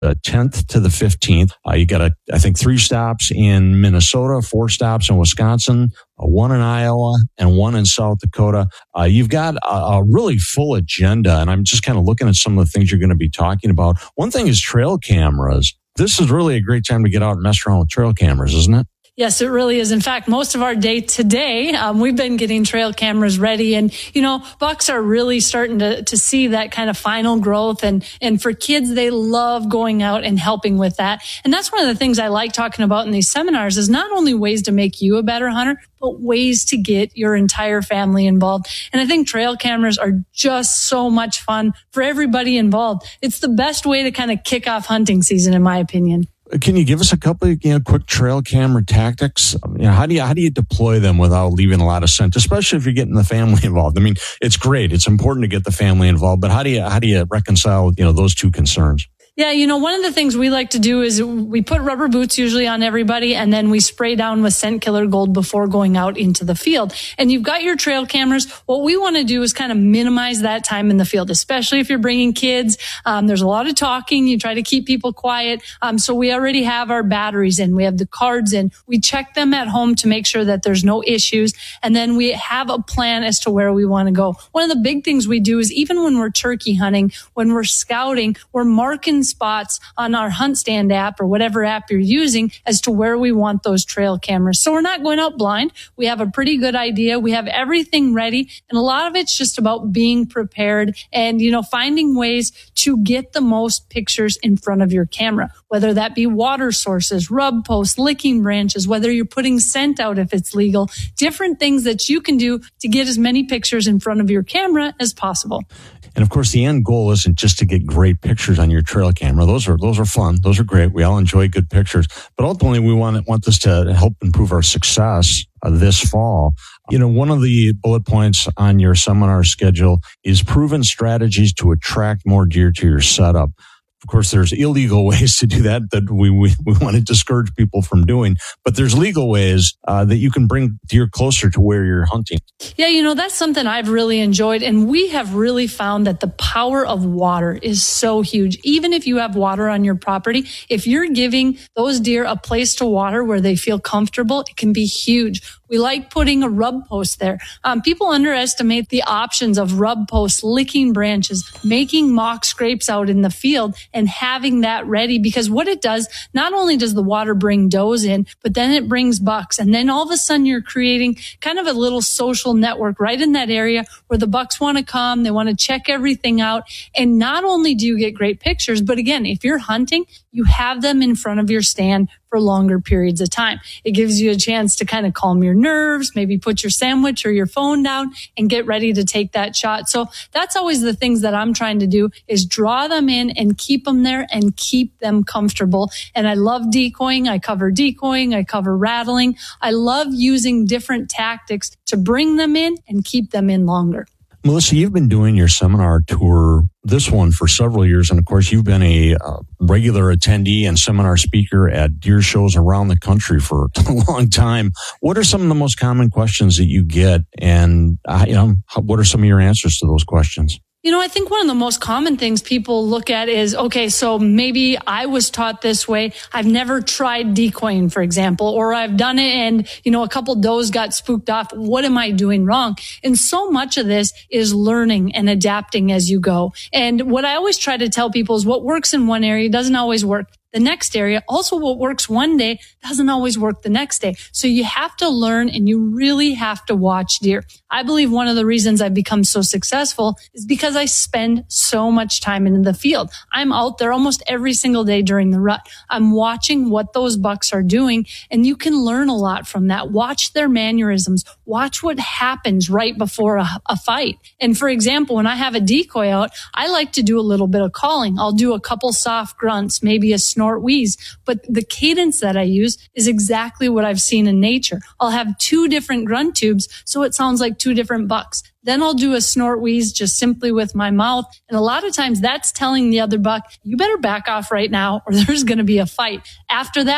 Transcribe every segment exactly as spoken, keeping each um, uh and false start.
the tenth to the fifteenth. Uh, you got, a, I think, three stops in Minnesota, four stops in Wisconsin, uh, one in Iowa, and one in South Dakota. Uh, you've got a, a really full agenda, and I'm just kind of looking at some of the things you're going to be talking about. One thing is trail cameras. This is really a great time to get out and mess around with trail cameras, isn't it? Yes, it really is. In fact, most of our day today, um, we've been getting trail cameras ready. And, you know, bucks are really starting to, to see that kind of final growth. And, and for kids, they love going out and helping with that. And that's one of the things I like talking about in these seminars is not only ways to make you a better hunter, but ways to get your entire family involved. And I think trail cameras are just so much fun for everybody involved. It's the best way to kind of kick off hunting season, in my opinion. Can you give us a couple of, you know, quick trail camera tactics? You know, how do you, how do you deploy them without leaving a lot of scent, especially if you're getting the family involved? I mean, it's great. It's important to get the family involved, but how do you, how do you reconcile, you know, those two concerns? Yeah, you know, one of the things we like to do is we put rubber boots usually on everybody, and then we spray down with Scent Killer Gold before going out into the field. And you've got your trail cameras. What we want to do is kind of minimize that time in the field, especially if you're bringing kids. Um, there's a lot of talking. You try to keep people quiet. Um, so we already have our batteries in. We have the cards in. We check them at home to make sure that there's no issues. And then we have a plan as to where we want to go. One of the big things we do is even when we're turkey hunting, when we're scouting, we're marking spots on our Hunt Stand app or whatever app you're using as to where we want those trail cameras. So we're not going out blind. We have a pretty good idea. We have everything ready. And a lot of it's just about being prepared and, you know, finding ways to get the most pictures in front of your camera, whether that be water sources, rub posts, licking branches, whether you're putting scent out if it's legal, different things that you can do to get as many pictures in front of your camera as possible. And of course, the end goal isn't just to get great pictures on your trail camera. Those are those are fun. Those are great. We all enjoy good pictures. But ultimately, we want want this to help improve our success uh, this fall. You know, one of the bullet points on your seminar schedule is proven strategies to attract more deer to your setup. Of course, there's illegal ways to do that that we, we, we want to discourage people from doing. But there's legal ways uh, that you can bring deer closer to where you're hunting. Yeah, you know, that's something I've really enjoyed. And we have really found that the power of water is so huge. Even if you have water on your property, if you're giving those deer a place to water where they feel comfortable, it can be huge. We like putting a rub post there. Um, people underestimate the options of rub posts, licking branches, making mock scrapes out in the field and having that ready, because what it does, not only does the water bring does in, but then it brings bucks. And then all of a sudden you're creating kind of a little social network right in that area where the bucks want to come, they want to check everything out. And not only do you get great pictures, but again, if you're hunting, you have them in front of your stand for longer periods of time. It gives you a chance to kind of calm your nerves, maybe put your sandwich or your phone down and get ready to take that shot. So that's always the things that I'm trying to do is draw them in and keep them there and keep them comfortable. And I love decoying. I cover decoying. I cover rattling. I love using different tactics to bring them in and keep them in longer. Melissa, you've been doing your seminar tour, this one for several years. And of course, you've been a uh, regular attendee and seminar speaker at deer shows around the country for a long time. What are some of the most common questions that you get? And, uh, you know, how, what are some of your answers to those questions? You know, I think one of the most common things people look at is, okay, so maybe I was taught this way. I've never tried decoying, for example, or I've done it and, you know, a couple does got spooked off. What am I doing wrong? And so much of this is learning and adapting as you go. And what I always try to tell people is what works in one area doesn't always work the next area. Also, what works one day doesn't always work the next day. So you have to learn and you really have to watch deer. I believe one of the reasons I've become so successful is because I spend so much time in the field. I'm out there almost every single day during the rut. I'm watching what those bucks are doing, and you can learn a lot from that. Watch their mannerisms. Watch what happens right before a, a fight. And for example, when I have a decoy out, I like to do a little bit of calling. I'll do a couple soft grunts, maybe a snort wheeze, but the cadence that I use is exactly what I've seen in nature. I'll have two different grunt tubes, so it sounds like two different bucks. Then I'll do a snort wheeze just simply with my mouth. And a lot of times that's telling the other buck, you better back off right now or there's going to be a fight. After that, hit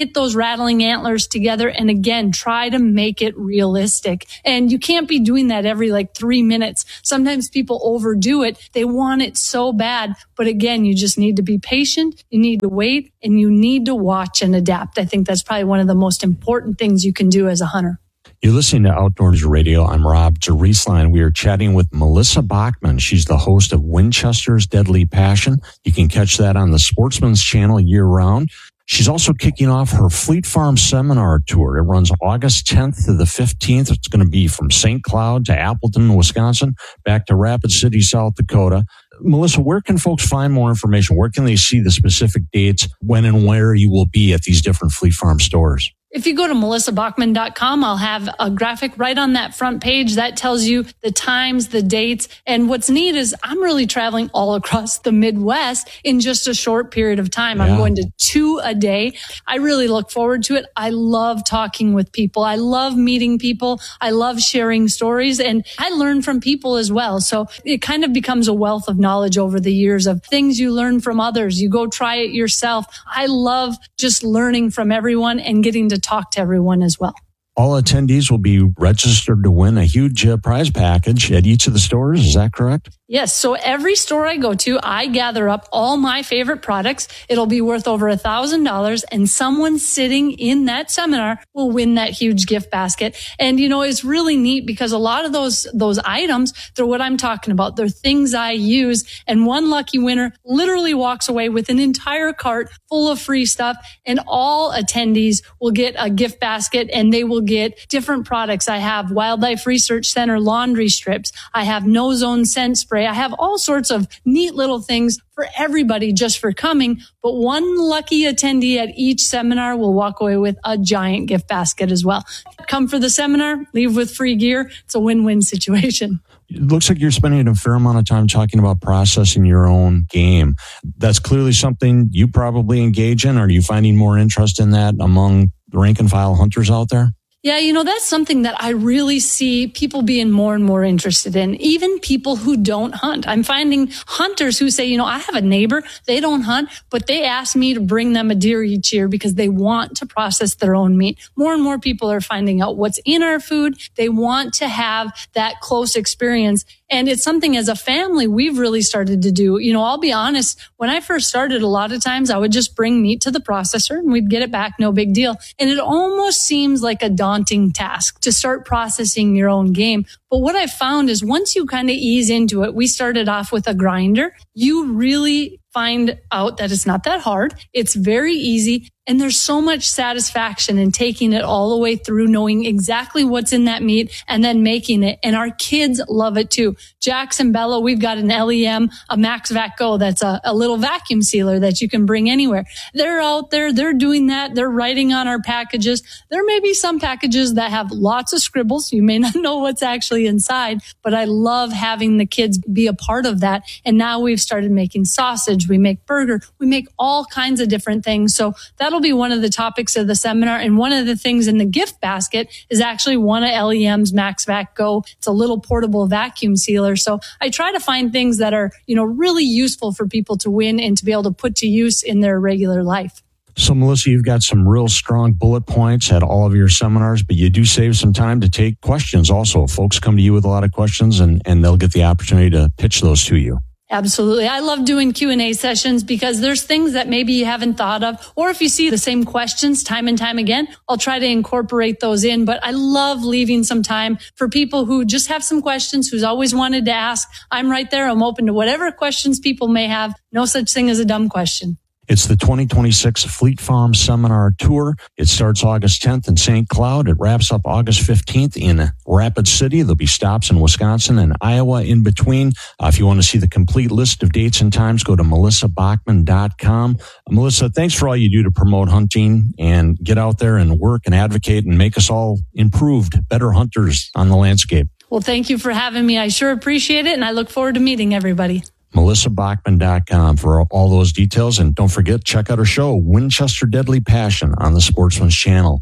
hit those rattling antlers together. And again, try to make it realistic. And you can't be doing that every like three minutes. Sometimes people overdo it. They want it so bad. But again, you just need to be patient. You need to wait and you need to watch and adapt. I think that's probably one of the most important things you can do as a hunter. You're listening to Outdoors Radio. I'm Rob Drieslein. We are chatting with Melissa Bachman. She's the host of Winchester's Deadly Passion. You can catch that on the Sportsman's Channel year-round. She's also kicking off her Fleet Farm Seminar Tour. It runs August tenth to the fifteenth. It's going to be from Saint Cloud to Appleton, Wisconsin, back to Rapid City, South Dakota. Melissa, where can folks find more information? Where can they see the specific dates, when and where you will be at these different Fleet Farm stores? If you go to melissa bachman dot com, I'll have a graphic right on that front page that tells you the times, the dates. And what's neat is I'm really traveling all across the Midwest in just a short period of time. Yeah. I'm going to two a day. I really look forward to it. I love talking with people. I love meeting people. I love sharing stories, and I learn from people as well. So it kind of becomes a wealth of knowledge over the years of things you learn from others. You go try it yourself. I love just learning from everyone and getting to talk to everyone as well. All attendees will be registered to win a huge uh, prize package at each of the stores. Is that correct? Yes. So every store I go to, I gather up all my favorite products. It'll be worth over a thousand dollars, and someone sitting in that seminar will win that huge gift basket. And, you know, it's really neat because a lot of those, those items, they're what I'm talking about. They're things I use. And one lucky winner literally walks away with an entire cart full of free stuff, and all attendees will get a gift basket, and they will get different products. I have Wildlife Research Center laundry strips. I have No Zone scent spray. I have all sorts of neat little things for everybody just for coming. But one lucky attendee at each seminar will walk away with a giant gift basket as well. Come for the seminar, leave with free gear. It's a win-win situation. It looks like you're spending a fair amount of time talking about processing your own game. That's clearly something you probably engage in. Are you finding more interest in that among the rank and file hunters out there? Yeah, you know, that's something that I really see people being more and more interested in, even people who don't hunt. I'm finding hunters who say, you know, I have a neighbor, they don't hunt, but they ask me to bring them a deer each year because they want to process their own meat. More and more people are finding out what's in our food. They want to have that close experience. And it's something as a family we've really started to do. You know, I'll be honest, when I first started, a lot of times I would just bring meat to the processor and we'd get it back, no big deal. And it almost seems like a daunting task to start processing your own game. But what I found is once you kind of ease into it, we started off with a grinder. You really find out that it's not that hard. It's very easy. And there's so much satisfaction in taking it all the way through, knowing exactly what's in that meat and then making it. And our kids love it too. Jax and Bella, we've got an L E M, a MaxVac Go. That's a, a little vacuum sealer that you can bring anywhere. They're out there. They're doing that. They're writing on our packages. There may be some packages that have lots of scribbles. You may not know what's actually inside, but I love having the kids be a part of that. And now we've started making sausage. We make burger. We make all kinds of different things. So that'll be one of the topics of the seminar. And one of the things in the gift basket is actually one of L E M's MaxVac Go. It's a little portable vacuum sealer. So I try to find things that are, you know, really useful for people to win and to be able to put to use in their regular life. So, Melissa, you've got some real strong bullet points at all of your seminars, but you do save some time to take questions also. Folks come to you with a lot of questions, and, and they'll get the opportunity to pitch those to you. Absolutely. I love doing Q and A sessions because there's things that maybe you haven't thought of, or if you see the same questions time and time again, I'll try to incorporate those in. But I love leaving some time for people who just have some questions, who's always wanted to ask. I'm right there. I'm open to whatever questions people may have. No such thing as a dumb question. It's the twenty twenty-six Fleet Farm Seminar Tour. It starts August tenth in Saint Cloud. It wraps up August fifteenth in Rapid City. There'll be stops in Wisconsin and Iowa in between. Uh, if you want to see the complete list of dates and times, go to melissa bachman dot com. Uh, Melissa, thanks for all you do to promote hunting and get out there and work and advocate and make us all improved, better hunters on the landscape. Well, thank you for having me. I sure appreciate it, and I look forward to meeting everybody. melissa bachman dot com for all those details. And don't forget, check out our show, Winchester Deadly Passion, on the Sportsman's Channel.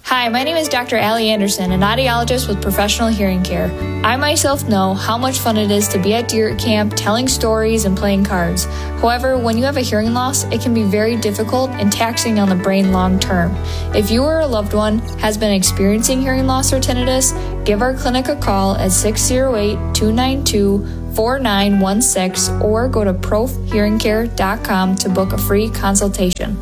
Hi, my name is Doctor Allie Anderson, an audiologist with Professional Hearing Care. I myself know how much fun it is to be at deer camp, telling stories and playing cards. However, when you have a hearing loss, it can be very difficult and taxing on the brain long term. If you or a loved one has been experiencing hearing loss or tinnitus, give our clinic a call at six oh eight, two nine two, four nine one six or go to prof hearing care dot com to book a free consultation.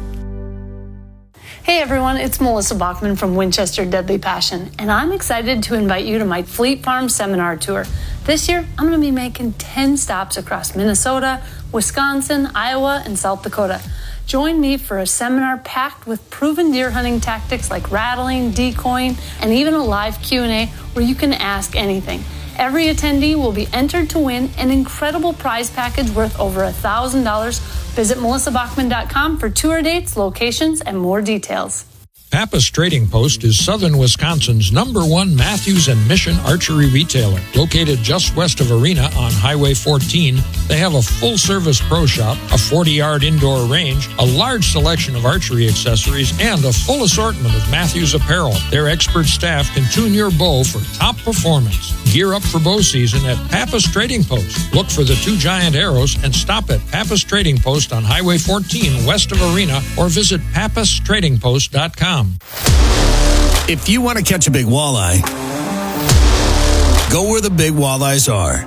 Hey everyone, it's Melissa Bachman from Winchester Deadly Passion, and I'm excited to invite you to my Fleet Farm Seminar Tour. This year, I'm going to be making ten stops across Minnesota, Wisconsin, Iowa, and South Dakota. Join me for a seminar packed with proven deer hunting tactics like rattling, decoying, and even a live Q and A where you can ask anything. Every attendee will be entered to win an incredible prize package worth over one thousand dollars. Visit melissa bachman dot com for tour dates, locations, and more details. Pappas Trading Post is southern Wisconsin's number one Matthews and Mission archery retailer. Located just west of Arena on Highway fourteen, they have a full-service pro shop, a forty-yard indoor range, a large selection of archery accessories, and a full assortment of Matthews apparel. Their expert staff can tune your bow for top performance. Gear up for bow season at Pappas Trading Post. Look for the two giant arrows and stop at Pappas Trading Post on Highway fourteen west of Arena or visit pappas trading post dot com. If you want to catch a big walleye, go where the big walleyes are.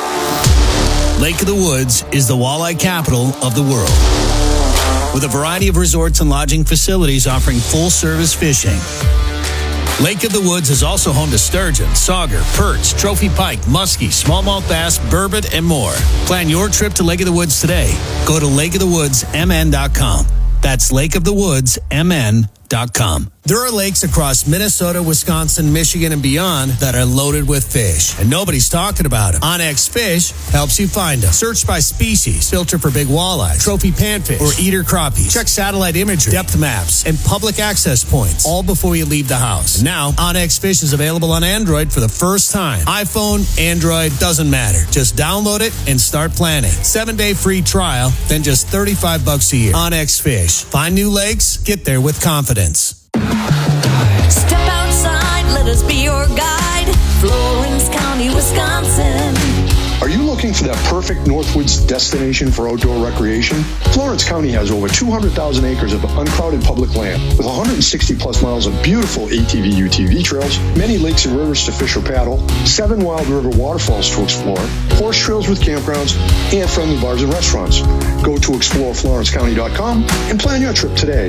Lake of the Woods is the walleye capital of the world, with a variety of resorts and lodging facilities offering full-service fishing. Lake of the Woods is also home to sturgeon, sauger, perch, trophy pike, muskie, smallmouth bass, burbot, and more. Plan your trip to Lake of the Woods today. Go to lake of the woods m n dot com. That's lake of the woods m n dot com. There are lakes across Minnesota, Wisconsin, Michigan, and beyond that are loaded with fish, and nobody's talking about them. OnX Fish helps you find them. Search by species, filter for big walleye, trophy panfish, or eater crappie. Check satellite imagery, depth maps, and public access points, all before you leave the house. And now, OnX Fish is available on Android for the first time. iPhone, Android, doesn't matter. Just download it and start planning. Seven-day free trial, then just thirty-five bucks a year. OnX Fish. Find new lakes, get there with confidence. Step outside, let us be your guide. Florence County, Wisconsin. Are you looking for that perfect Northwoods destination for outdoor recreation? Florence County has over two hundred thousand acres of uncrowded public land with one hundred sixty plus miles of beautiful A T V U T V trails, many lakes and rivers to fish or paddle, seven wild river waterfalls to explore, horse trails with campgrounds, and friendly bars and restaurants. Go to explore florence county dot com and plan your trip today.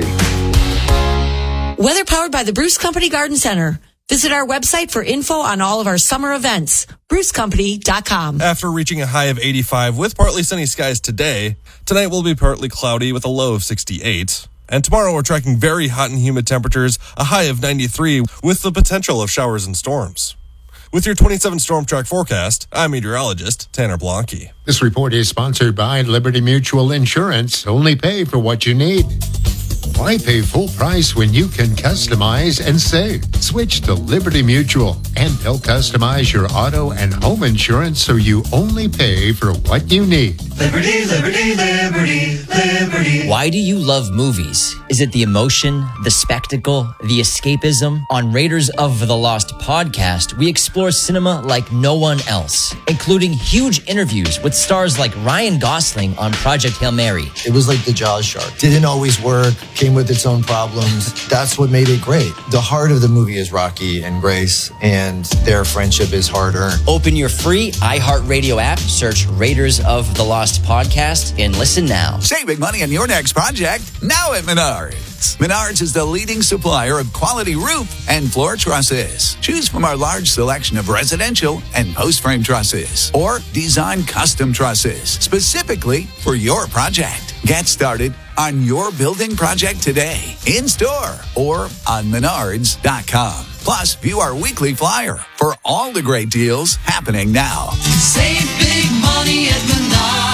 Weather powered by the Bruce Company Garden Center. Visit our website for info on all of our summer events, bruce company dot com. After reaching a high of eighty-five with partly sunny skies today, tonight will be partly cloudy with a low of sixty-eight. And tomorrow we're tracking very hot and humid temperatures, a high of ninety-three with the potential of showers and storms. With your twenty-seven Storm Track forecast, I'm meteorologist Tanner Blanke. This report is sponsored by Liberty Mutual Insurance. Only pay for what you need. Why pay full price when you can customize and save? Switch to Liberty Mutual, and they'll customize your auto and home insurance so you only pay for what you need. Liberty, liberty, liberty, liberty. Why do you love movies? Is it the emotion, the spectacle, the escapism? On Raiders of the Lost podcast, we explore cinema like no one else, including huge interviews with stars like Ryan Gosling on Project Hail Mary. It was like the Jaws shark. Didn't always work, came with its own problems. That's what made it great. The heart of the movie is Rocky and Grace, and their friendship is hard-earned. Open your free iHeartRadio app, search Raiders of the Lost podcast, and listen now. Save big money on your next project now at Menards. Menards is the leading supplier of quality roof and floor trusses. Choose from our large selection of residential and post-frame trusses or design custom trusses specifically for your project. Get started on your building project today, in store or on menards dot com. Plus, view our weekly flyer for all the great deals happening now. Save big money at Menards.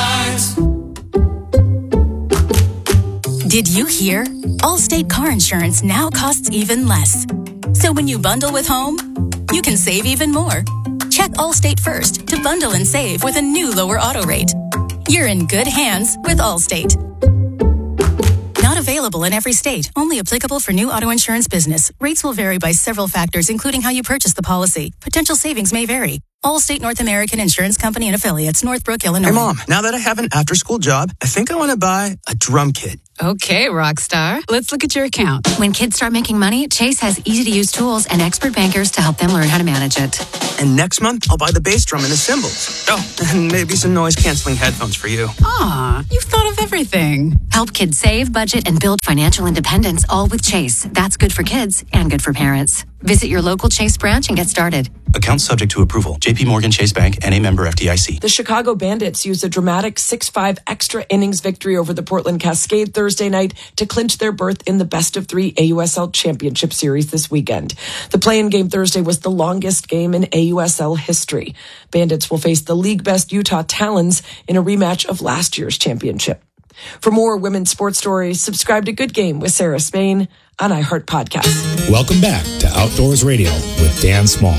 Did you hear? Allstate car insurance now costs even less. So when you bundle with home, you can save even more. Check Allstate first to bundle and save with a new lower auto rate. You're in good hands with Allstate. Not available in every state. Only applicable for new auto insurance business. Rates will vary by several factors, including how you purchase the policy. Potential savings may vary. Allstate North American Insurance Company and Affiliates, Northbrook, Illinois. Hey, Mom, now that I have an after-school job, I think I want to buy a drum kit. Okay, Rockstar. Let's look at your account. When kids start making money, Chase has easy-to-use tools and expert bankers to help them learn how to manage it. And next month, I'll buy the bass drum and the cymbals. Oh, and maybe some noise-canceling headphones for you. Aw, you've thought of everything. Help kids save, budget, and build financial independence, all with Chase. That's good for kids and good for parents. Visit your local Chase branch and get started. Account subject to approval. J P Morgan Chase Bank and a member F D I C. The Chicago Bandits used a dramatic six five extra innings victory over the Portland Cascade Thursday night to clinch their berth in the best of three A U S L Championship Series this weekend. The play-in game Thursday was the longest game in A U S L history. Bandits will face the league best Utah Talons in a rematch of last year's championship. For more women's sports stories, subscribe to Good Game with Sarah Spain on iHeart Podcasts. Welcome back to Outdoors Radio with Dan Small.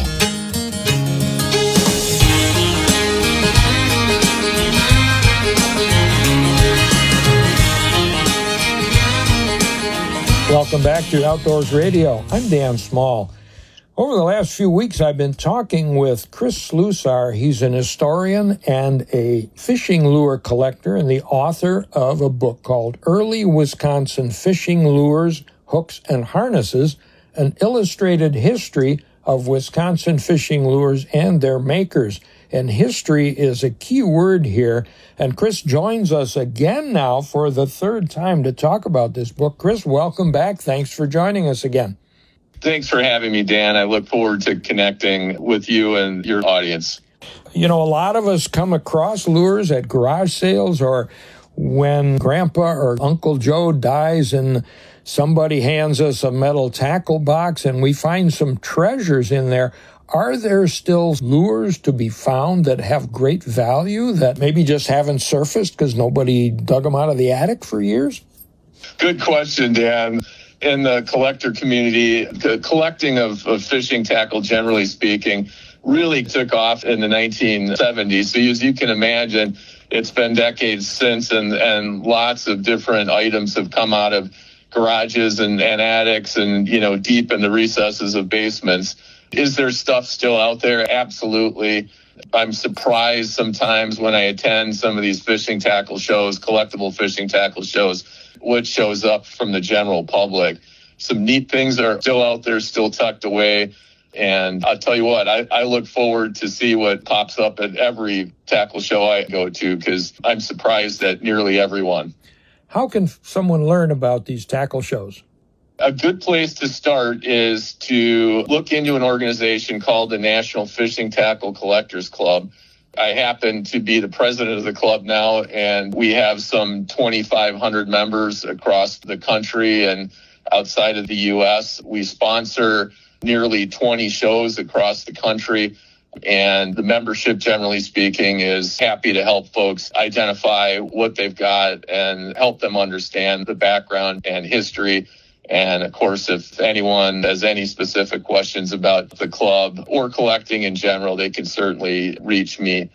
Welcome back to Outdoors Radio. I'm Dan Small. Over the last few weeks, I've been talking with Chris Slusar. He's an historian and a fishing lure collector and the author of a book called Early Wisconsin Fishing Lures, Hooks, and Harnesses, an illustrated history of Wisconsin fishing lures and their makers. And history is a key word here. And Chris joins us again now for the third time to talk about this book. Chris, welcome back. Thanks for joining us again. Thanks for having me, Dan. I look forward to connecting with you and your audience. You know, a lot of us come across lures at garage sales or when Grandpa or Uncle Joe dies and somebody hands us a metal tackle box and we find some treasures in there. Are there still lures to be found that have great value that maybe just haven't surfaced because nobody dug them out of the attic for years? Good question, Dan. In the collector community, the collecting of, of fishing tackle, generally speaking, really took off in the nineteen seventies. So as you can imagine, it's been decades since, and, and lots of different items have come out of garages and, and attics and, you know, deep in the recesses of basements. Is there stuff still out there? Absolutely. I'm surprised sometimes when I attend some of these fishing tackle shows, collectible fishing tackle shows, what shows up from the general public. Some neat things are still out there, still tucked away. And I'll tell you what, I, I look forward to see what pops up at every tackle show I go to because I'm surprised at nearly everyone. How can someone learn about these tackle shows? A good place to start is to look into an organization called the National Fishing Tackle Collectors Club. I happen to be the president of the club now, and we have some twenty-five hundred members across the country and outside of the U S. We sponsor nearly twenty shows across the country, and the membership, generally speaking, is happy to help folks identify what they've got and help them understand the background and history. And of course, if anyone has any specific questions about the club or collecting in general, they can certainly reach me.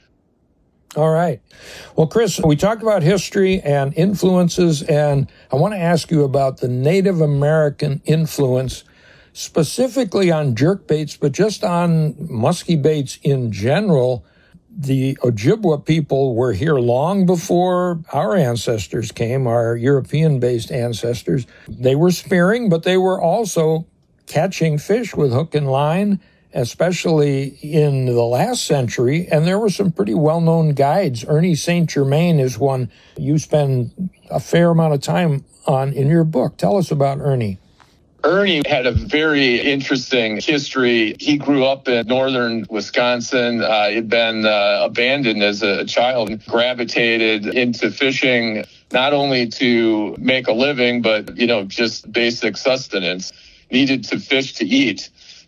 All right. Well, Chris, we talked about history and influences, and I want to ask you about the Native American influence, specifically on jerkbaits, but just on musky baits in general. The Ojibwa people were here long before our ancestors came, our European-based ancestors. They were spearing, but they were also catching fish with hook and line, especially in the last century. And there were some pretty well-known guides. Ernie Saint Germain is one you spend a fair amount of time on in your book. Tell us about Ernie. Ernie had a very interesting history. He grew up in northern Wisconsin. Uh, he'd been uh, abandoned as a child and gravitated into fishing, not only to make a living, but, you know, just basic sustenance. Needed to fish to eat.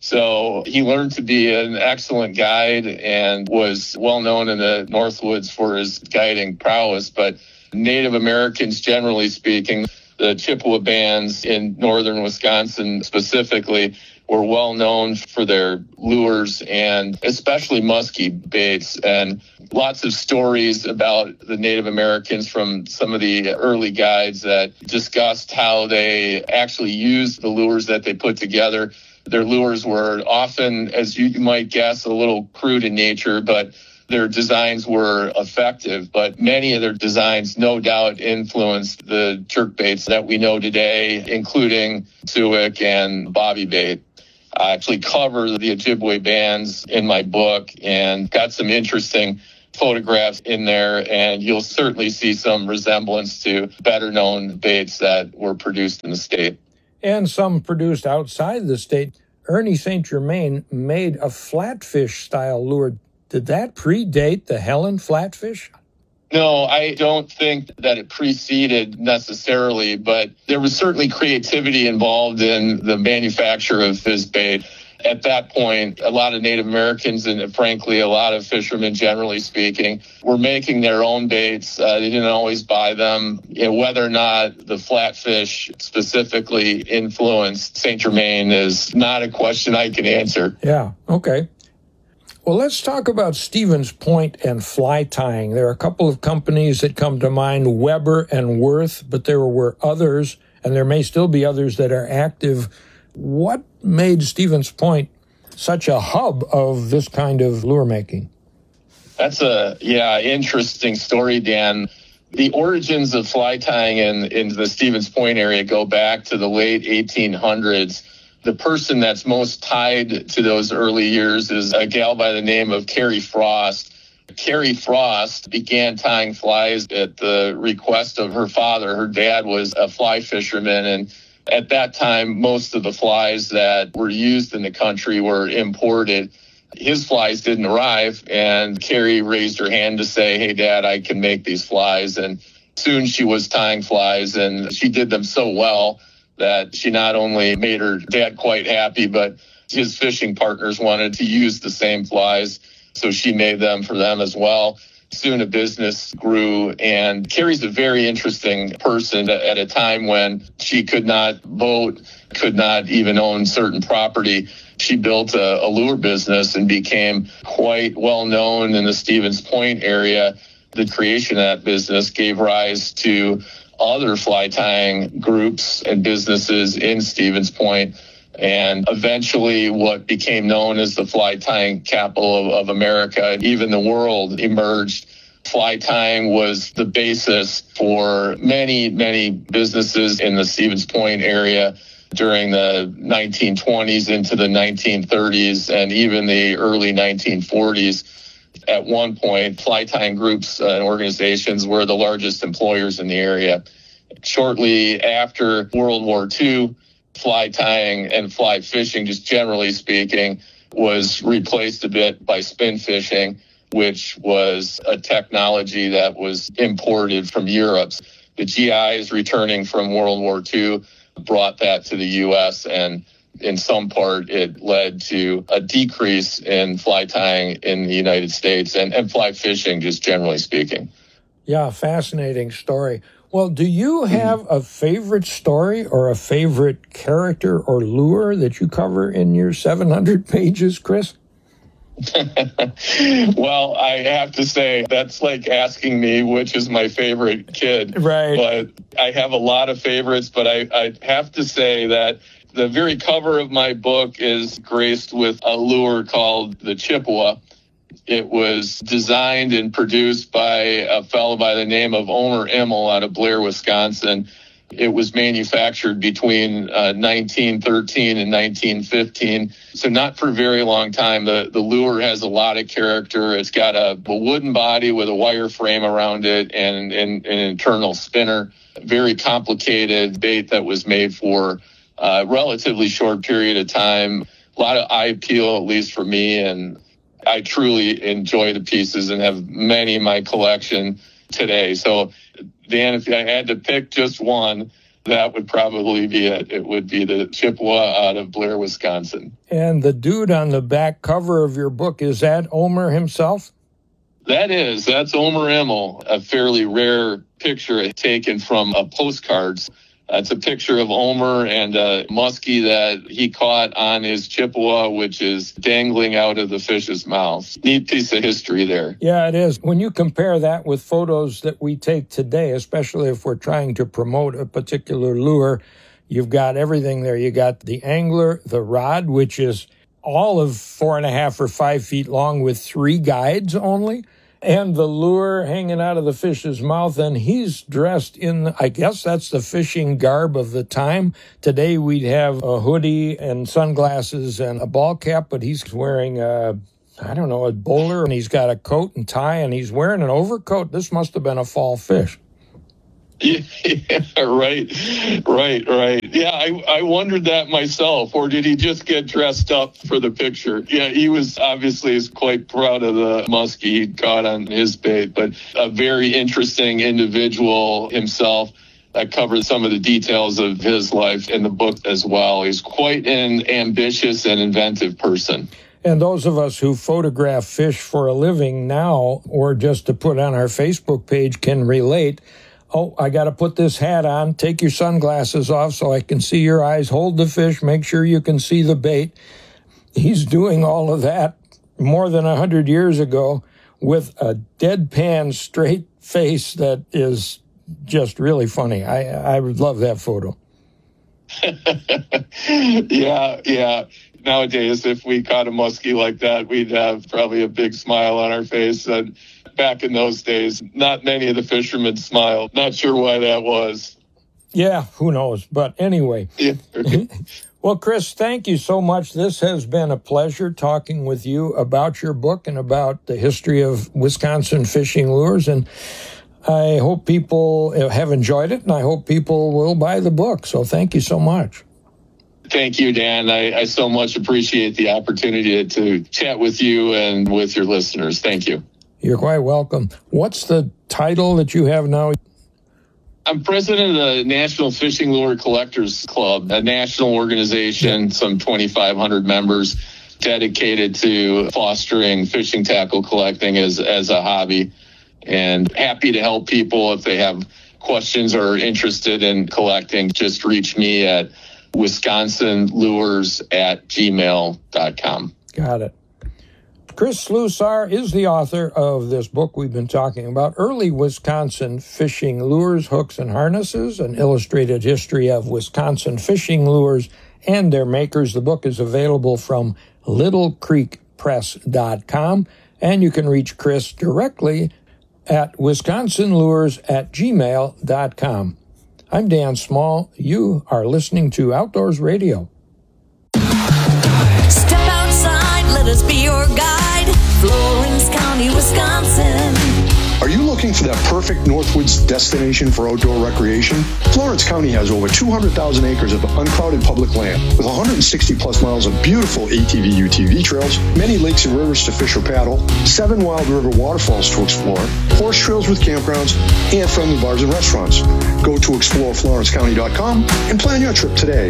So he learned to be an excellent guide and was well known in the Northwoods for his guiding prowess. But Native Americans, generally speaking, the Chippewa bands in northern Wisconsin specifically, were well known for their lures and especially musky baits. And lots of stories about the Native Americans from some of the early guides that discussed how they actually used the lures that they put together. Their lures were often, as you might guess, a little crude in nature, but their designs were effective. But many of their designs, no doubt, influenced the jerkbaits that we know today, including Suick and Bobby bait. I actually cover the Ojibwe bands in my book and got some interesting photographs in there, and you'll certainly see some resemblance to better known baits that were produced in the state. And some produced outside the state. Ernie Saint Germain made a flatfish style lure. Did that predate the Helen flatfish? No, I don't think that it preceded necessarily, but there was certainly creativity involved in the manufacture of his bait. At that point, a lot of Native Americans and frankly, a lot of fishermen, generally speaking, were making their own baits. Uh, they didn't always buy them. You know, whether or not the flatfish specifically influenced Saint Germain is not a question I can answer. Yeah, okay. Well, let's talk about Stevens Point and fly tying. There are a couple of companies that come to mind, Weber and Worth, but there were others, and there may still be others that are active. What made Stevens Point such a hub of this kind of lure making? That's a, yeah, interesting story, Dan. The origins of fly tying in, in the Stevens Point area go back to the late eighteen hundreds. The person that's most tied to those early years is a gal by the name of Carrie Frost. Carrie Frost began tying flies at the request of her father. Her dad was a fly fisherman, and at that time, most of the flies that were used in the country were imported. His flies didn't arrive, and Carrie raised her hand to say, "Hey, Dad, I can make these flies." And soon she was tying flies, and she did them so well that she not only made her dad quite happy, but his fishing partners wanted to use the same flies, so she made them for them as well. Soon a business grew, and Carrie's a very interesting person at a time when she could not vote, could not even own certain property. She built a, a lure business and became quite well known in the Stevens Point area. The creation of that business gave rise to other fly tying groups and businesses in Stevens Point, and eventually what became known as the fly tying capital of, of America, even the world, emerged. Fly tying was the basis for many, many businesses in the Stevens Point area during the nineteen twenties into the nineteen thirties and even the early nineteen forties. At one point, fly tying groups and organizations were the largest employers in the area. Shortly after World War Two, fly tying and fly fishing, just generally speaking, was replaced a bit by spin fishing, which was a technology that was imported from Europe. The G Is returning from World War Two brought that to the U S, and in some part it led to a decrease in fly tying in the United States and, and fly fishing, just generally speaking. Yeah, fascinating story. Well, do you have a favorite story or a favorite character or lure that you cover in your seven hundred pages, Chris? Well, I have to say, that's like asking me which is my favorite kid. Right. But I have a lot of favorites, but I, I have to say that the very cover of my book is graced with a lure called the Chippewa. It was designed and produced by a fellow by the name of Omer Immel out of Blair, Wisconsin. It was manufactured between uh, nineteen thirteen and nineteen fifteen, so not for a very long time. The, the lure has a lot of character. It's got a, a wooden body with a wire frame around it and, and, and an internal spinner. Very complicated bait that was made for a relatively short period of time. A lot of eye appeal, at least for me, and I truly enjoy the pieces and have many in my collection today. So, Dan, if I had to pick just one, that would probably be it. It would be the Chippewa out of Blair, Wisconsin. And the dude on the back cover of your book, is that Omer himself? That is. That's Omer Immel, a fairly rare picture taken from a postcards. Uh, it's a picture of Omer and a muskie that he caught on his Chippewa, which is dangling out of the fish's mouth. Neat piece of history there. Yeah, it is. When you compare that with photos that we take today, especially if we're trying to promote a particular lure, you've got everything there. You got the angler, the rod, which is all of four and a half or five feet long with three guides only, and the lure hanging out of the fish's mouth, and he's dressed in, I guess that's the fishing garb of the time. Today we'd have a hoodie and sunglasses and a ball cap, but he's wearing a, I don't know, a bowler, and he's got a coat and tie, and he's wearing an overcoat. This must have been a fall fish. Yeah, right, right, right. Yeah, I, I wondered that myself. Or did he just get dressed up for the picture? Yeah, he was obviously is quite proud of the muskie he caught on his bait, but a very interesting individual himself. I covered some of the details of his life in the book as well. He's quite an ambitious and inventive person. And those of us who photograph fish for a living now, or just to put on our Facebook page, can relate. Oh, I got to put this hat on. Take your sunglasses off so I can see your eyes. Hold the fish. Make sure you can see the bait. He's doing all of that more than a hundred years ago with a deadpan straight face that is just really funny. I, I would love that photo. yeah, yeah. Nowadays, if we caught a muskie like that, we'd have probably a big smile on our face. And back in those days, not many of the fishermen smiled. Not sure why that was. Yeah, who knows? But anyway. Yeah. Well, Chris, thank you so much. This has been a pleasure talking with you about your book and about the history of Wisconsin fishing lures. And I hope people have enjoyed it, and I hope people will buy the book. So thank you so much. Thank you, Dan. I, I so much appreciate the opportunity to chat with you and with your listeners. Thank you. You're quite welcome. What's the title that you have now? I'm president of the National Fishing Lure Collectors Club, a national organization, some twenty-five hundred members dedicated to fostering fishing tackle collecting as, as a hobby. And happy to help people if they have questions or are interested in collecting. Just reach me at wisconsin lures at gmail dot com. Got it. Chris Slusar is the author of this book we've been talking about, Early Wisconsin Fishing Lures, Hooks, and Harnesses, an illustrated history of Wisconsin fishing lures and their makers. The book is available from little creek press dot com, and you can reach Chris directly at wisconsin lures at gmail dot com. I'm Dan Small. You are listening to Outdoors Radio. Step outside, let us be your guide. Florence County, Wisconsin. Are you looking for that perfect Northwoods destination for outdoor recreation? Florence County has over two hundred thousand acres of uncrowded public land with one hundred sixty plus miles of beautiful A T V U T V trails, many lakes and rivers to fish or paddle, seven wild river waterfalls to explore, horse trails with campgrounds, and friendly bars and restaurants. Go to explore florence county dot com and plan your trip today.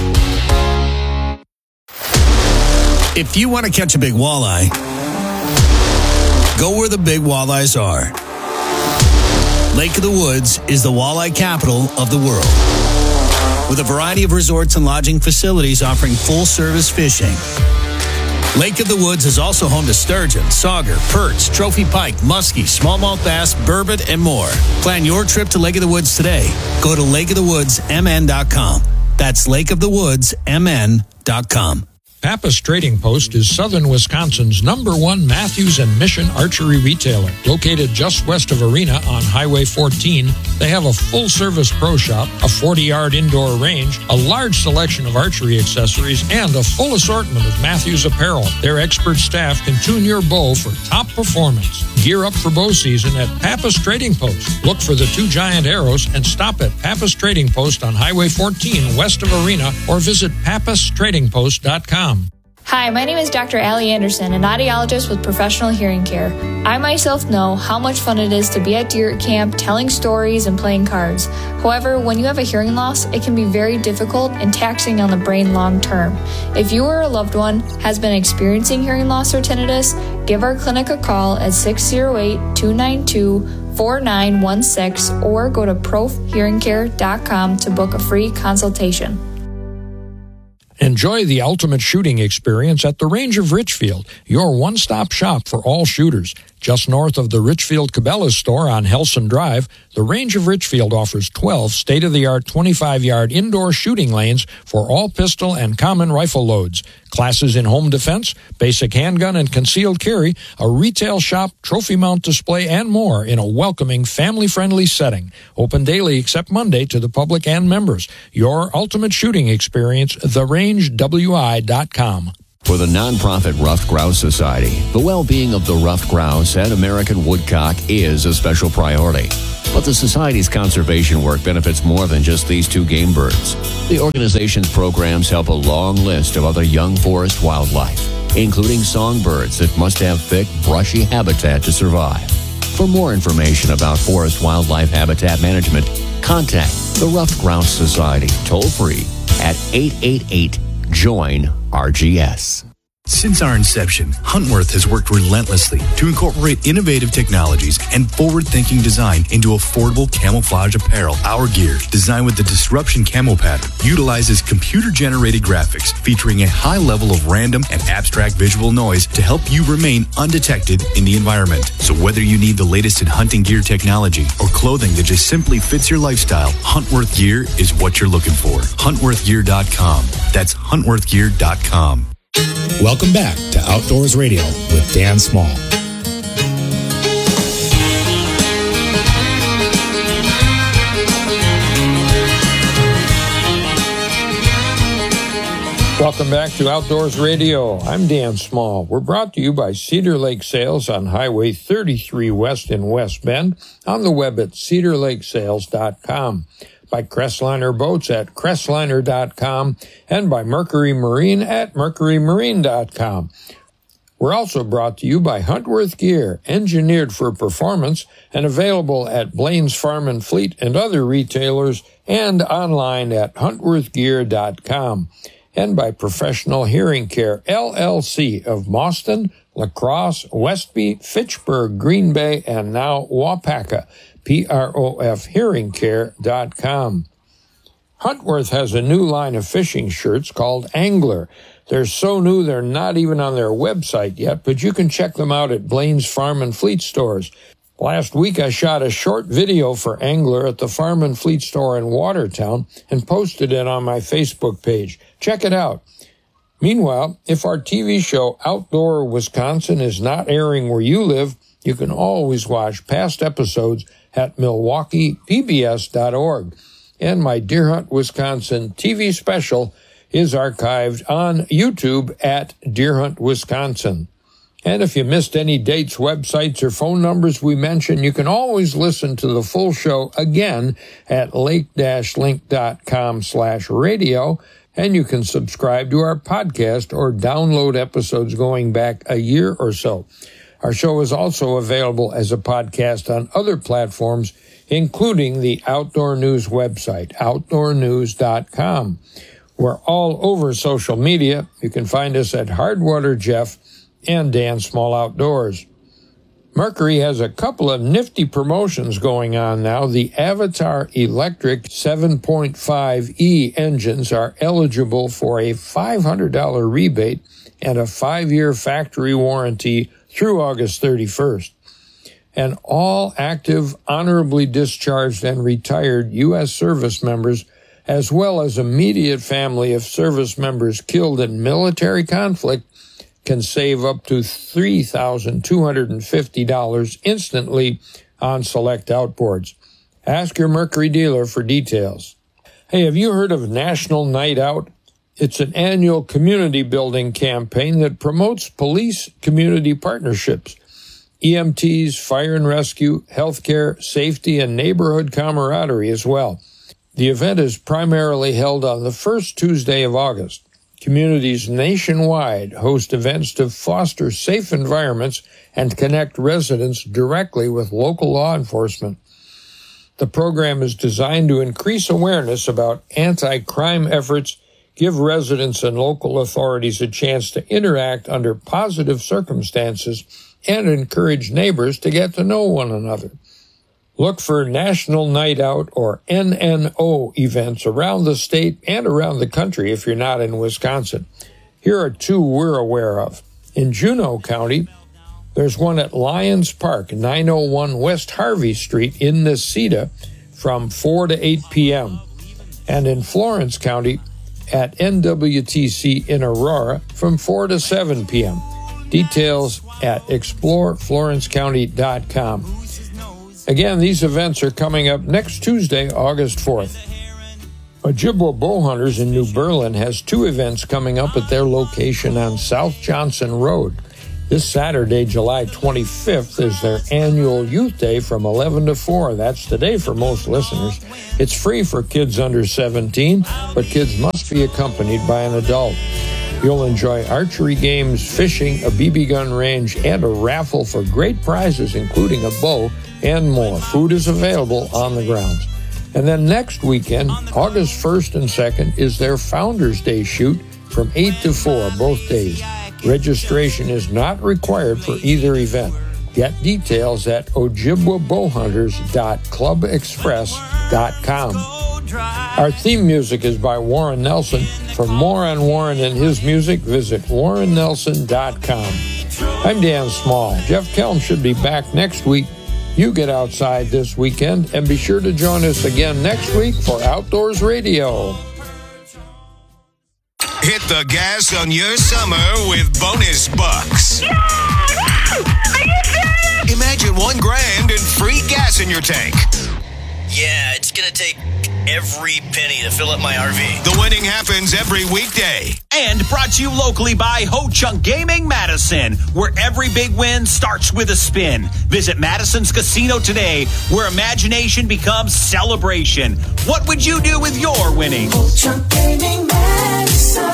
If you want to catch a big walleye, go where the big walleyes are. Lake of the Woods is the walleye capital of the world, with a variety of resorts and lodging facilities offering full-service fishing. Lake of the Woods is also home to sturgeon, sauger, perch, trophy pike, muskie, smallmouth bass, burbot, and more. Plan your trip to Lake of the Woods today. Go to lake of the woods m n dot com. That's lake of the woods m n dot com. Pappas Trading Post is southern Wisconsin's number one Matthews and Mission archery retailer. Located just west of Arena on Highway fourteen, they have a full-service pro shop, a forty-yard indoor range, a large selection of archery accessories, and a full assortment of Matthews apparel. Their expert staff can tune your bow for top performance. Gear up for bow season at Pappas Trading Post. Look for the two giant arrows and stop at Pappas Trading Post on Highway fourteen west of Arena, or visit pappas trading post dot com. Hi, my name is Doctor Allie Anderson, an audiologist with Professional Hearing Care. I myself know how much fun it is to be at deer camp, telling stories and playing cards. However, when you have a hearing loss, it can be very difficult and taxing on the brain long term. If you or a loved one has been experiencing hearing loss or tinnitus, give our clinic a call at six oh eight, two nine two, four nine one six or go to prof hearing care dot com to book a free consultation. Enjoy the ultimate shooting experience at the Range of Richfield, your one-stop shop for all shooters. Just north of the Richfield Cabela's store on Helson Drive, the Range of Richfield offers twelve state-of-the-art twenty-five-yard indoor shooting lanes for all pistol and common rifle loads. Classes in home defense, basic handgun and concealed carry, a retail shop, trophy mount display, and more in a welcoming, family-friendly setting. Open daily except Monday to the public and members. Your ultimate shooting experience, the range w i dot com. For the nonprofit Ruffed Grouse Society, the well-being of the ruffed grouse and American woodcock is a special priority. But the Society's conservation work benefits more than just these two game birds. The organization's programs help a long list of other young forest wildlife, including songbirds that must have thick, brushy habitat to survive. For more information about forest wildlife habitat management, contact the Ruffed Grouse Society toll-free at eight eight eight, join R G S. Since our inception, Huntworth has worked relentlessly to incorporate innovative technologies and forward-thinking design into affordable camouflage apparel. Our gear, designed with the Disruption Camo pattern, utilizes computer-generated graphics featuring a high level of random and abstract visual noise to help you remain undetected in the environment. So whether you need the latest in hunting gear technology or clothing that just simply fits your lifestyle, Huntworth Gear is what you're looking for. Huntworth Gear dot com. That's Huntworth Gear dot com. Welcome back to Outdoors Radio with Dan Small. Welcome back to Outdoors Radio. I'm Dan Small. We're brought to you by Cedar Lake Sales on Highway thirty-three West in West Bend, on the web at cedar lake sales dot com. By Crestliner Boats at crestliner dot com, and by Mercury Marine at mercury marine dot com. We're also brought to you by Huntworth Gear, engineered for performance and available at Blaine's Farm and Fleet and other retailers, and online at huntworth gear dot com. And by Professional Hearing Care, L L C of Mauston, La Crosse, Westby, Fitchburg, Green Bay, and now Waupaca. P R O F hearing care dot com. Huntworth has a new line of fishing shirts called Angler. They're so new they're not even on their website yet, but you can check them out at Blaine's Farm and Fleet stores. Last week I shot a short video for Angler at the Farm and Fleet store in Watertown and posted it on my Facebook page. Check it out. Meanwhile, if our T V show Outdoor Wisconsin is not airing where you live, you can always watch past episodes at milwaukee p b s dot org. And my Deer Hunt Wisconsin T V special is archived on YouTube at Deer Hunt Wisconsin. And if you missed any dates, websites, or phone numbers we mentioned, you can always listen to the full show again at lake link dot com slash radio, and you can subscribe to our podcast or download episodes going back a year or so. Our show is also available as a podcast on other platforms, including the Outdoor News website, outdoor news dot com. We're all over social media. You can find us at Hardwater Jeff and Dan Small Outdoors. Mercury has a couple of nifty promotions going on now. The Avatar Electric seven point five E engines are eligible for a five hundred dollars rebate and a five-year factory warranty through August thirty-first. And all active, honorably discharged, and retired U S service members, as well as immediate family of service members killed in military conflict, can save up to three thousand two hundred fifty dollars instantly on select outboards. Ask your Mercury dealer for details. Hey, have you heard of National Night Out? It's an annual community building campaign that promotes police-community partnerships, E M Ts, fire and rescue, healthcare, safety, and neighborhood camaraderie as well. The event is primarily held on the first Tuesday of August. Communities nationwide host events to foster safe environments and connect residents directly with local law enforcement. The program is designed to increase awareness about anti-crime efforts, give residents and local authorities a chance to interact under positive circumstances, and encourage neighbors to get to know one another. Look for National Night Out or N N O events around the state and around the country if you're not in Wisconsin. Here are two we're aware of. In Juneau County, there's one at Lions Park, nine oh one West Harvey Street in Necedah from four to eight p.m. And in Florence County at N W T C in Aurora from four to seven p.m. Details at explore florence county dot com. Again, these events are coming up next Tuesday, August fourth. Ojibwa Bowhunters in New Berlin has two events coming up at their location on South Johnson Road. This Saturday, July twenty-fifth, is their annual Youth Day from eleven to four. That's today for most listeners. It's free for kids under seventeen, but kids must be accompanied by an adult. You'll enjoy archery games, fishing, a B B gun range, and a raffle for great prizes, including a bow and more. Food is available on the grounds. And then next weekend, August first and second, is their Founders Day shoot from eight to four, both days. Registration is not required for either event. Get details at ojibwa bowhunters dot club express dot com. Our theme music is by Warren Nelson. For more on Warren and his music, visit warren nelson dot com. I'm Dan Small. Jeff Kelm should be back next week. You get outside this weekend, and be sure to join us again next week for Outdoors Radio. Hit the gas on your summer with bonus bucks. Yeah! Are you serious? Imagine one grand and free gas in your tank. Yeah, it's gonna take every penny to fill up my R V. The winning happens every weekday. And brought to you locally by Ho Chunk Gaming Madison, where every big win starts with a spin. Visit Madison's Casino today, where imagination becomes celebration. What would you do with your winnings? Ho Chunk Gaming Madison.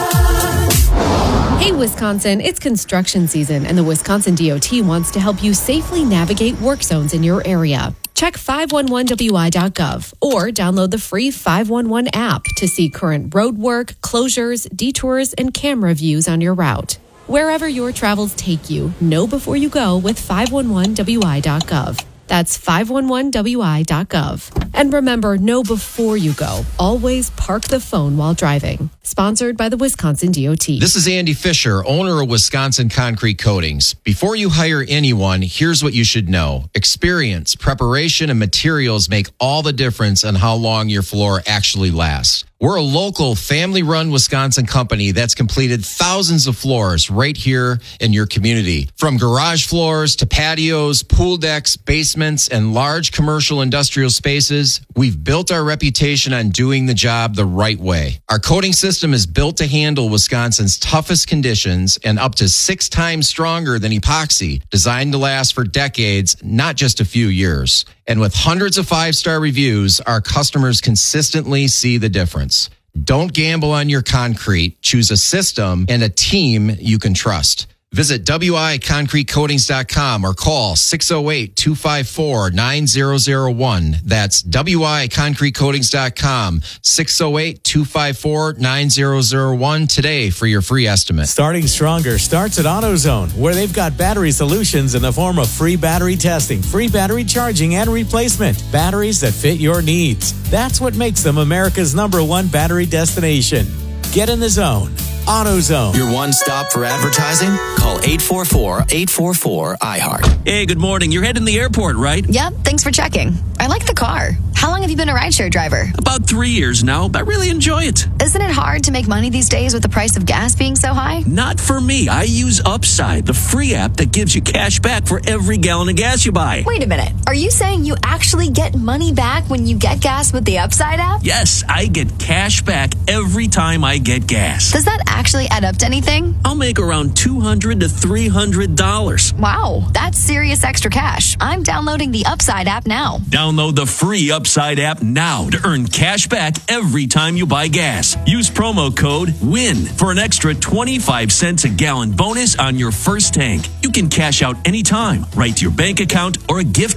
Hey, Wisconsin, it's construction season, and the Wisconsin D O T wants to help you safely navigate work zones in your area. Check five one one W I dot gov or download the free five one one app to see current road work, closures, detours, and camera views on your route. Wherever your travels take you, know before you go with five one one W I dot gov. That's five one one W I dot gov. And remember, know before you go. Always park the phone while driving. Sponsored by the Wisconsin D O T. This is Andy Fisher, owner of Wisconsin Concrete Coatings. Before you hire anyone, here's what you should know. Experience, preparation, and materials make all the difference on how long your floor actually lasts. We're a local, family-run Wisconsin company that's completed thousands of floors right here in your community. From garage floors to patios, pool decks, basements, and large commercial industrial spaces, we've built our reputation on doing the job the right way. Our coating system is built to handle Wisconsin's toughest conditions and up to six times stronger than epoxy, designed to last for decades, not just a few years. And with hundreds of five-star reviews, our customers consistently see the difference. Don't gamble on your concrete. Choose a system and a team you can trust. Visit W I concrete coatings dot com or call six oh eight, two five four, nine oh oh one. That's W I concrete coatings dot com, six oh eight, two five four, nine oh oh one today for your free estimate. Starting stronger starts at AutoZone, where they've got battery solutions in the form of free battery testing, free battery charging and replacement, batteries that fit your needs. That's what makes them America's number one battery destination. Get in the zone. AutoZone. Your one stop for advertising? Call eight four four, eight four four, I heart. Hey, good morning. You're heading to the airport, right? Yep, thanks for checking. I like the car. How long have you been a rideshare driver? About three years now, but I really enjoy it. Isn't it hard to make money these days with the price of gas being so high? Not for me. I use Upside, the free app that gives you cash back for every gallon of gas you buy. Wait a minute. Are you saying you actually get money back when you get gas with the Upside app? Yes, I get cash back every time I get gas. Does that actually add up to anything? I'll make around two hundred to three hundred dollars. Wow, that's serious extra cash. I'm downloading the Upside app now. Download the free Upside app now to earn cash back every time you buy gas. Use promo code WIN for an extra twenty-five cents a gallon bonus on your first tank. You can cash out anytime, right to your bank account or a gift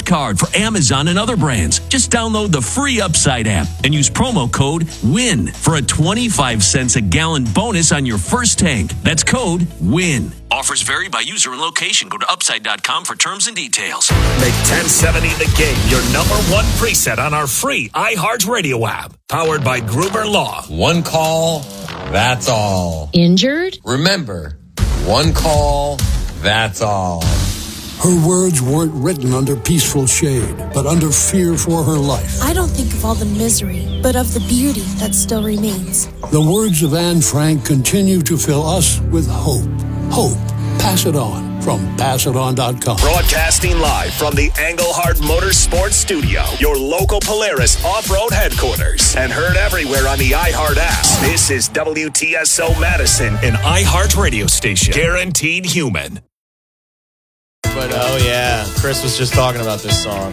gift card for Amazon and other brands. Just download the free Upside app and use promo code WIN for a twenty-five cents a gallon bonus on your first tank. That's code WIN. Offers vary by user and location. Go to upside dot com for terms and details. Make ten seventy The Game your number one preset on our free iHeartRadio app. Powered by Gruber Law. One call, that's all. Injured? Remember, one call, that's all. Her words weren't written under peaceful shade, but under fear for her life. I don't think of all the misery, but of the beauty that still remains. The words of Anne Frank continue to fill us with hope. Hope. Pass it on from pass it on dot com. Broadcasting live from the Engelhard Motorsports Studio, your local Polaris off-road headquarters, and heard everywhere on the iHeart app. This is W T S O Madison, an iHeart radio station. Guaranteed human. But oh yeah, Chris was just talking about this song.